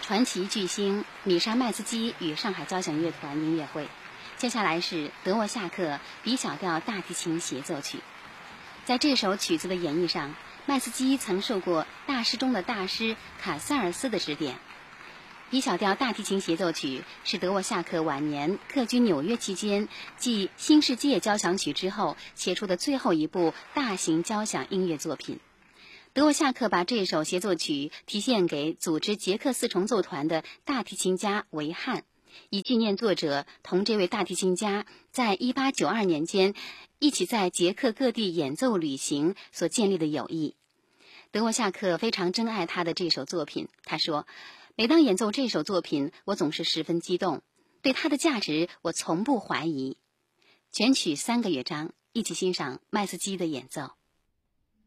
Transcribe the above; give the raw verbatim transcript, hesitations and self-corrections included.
传奇巨星米沙麦斯基与上海交响乐团音乐会。接下来是德沃夏克 B 小调大提琴协奏曲。在这首曲子的演绎上，麦斯基曾受过大师中的大师卡塞尔斯的指点。B 小调大提琴协奏曲是德沃夏克晚年客居纽约期间继新世界交响曲之后写出的最后一部大型交响音乐作品。德沃夏克把这首协奏曲题献给组织捷克四重奏团的大提琴家维汉，以纪念作者同这位大提琴家在一八九二年间一起在捷克各地演奏旅行所建立的友谊。德沃夏克非常珍爱他的这首作品，他说，每当演奏这首作品，我总是十分激动，对它的价值我从不怀疑。全曲三个乐章，一起欣赏麦斯基的演奏。